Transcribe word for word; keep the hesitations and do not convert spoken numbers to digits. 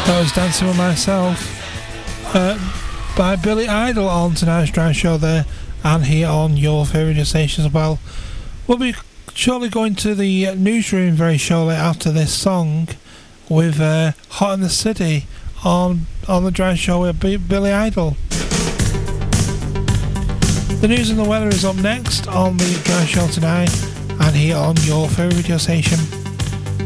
That was Dancing With Myself uh, by Billy Idol on tonight's Drive Show there, and here on your favourite station as well. We'll be surely going to the newsroom very shortly after this song with uh, Hot in the City on, on the Drive Show with B- Billy Idol. The news and the weather is up next on the Drive Show tonight, and here on your favourite radio station.